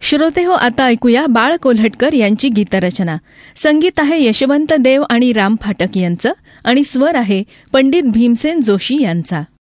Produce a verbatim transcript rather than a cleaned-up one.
श्रोते हो, आता ऐकूया बाळ कोल्हटकर यांची गीतरचना. संगीत आहे यशवंत देव आणि राम फाटक यांचं आणि स्वर आहे पंडित भीमसेन जोशी यांचा.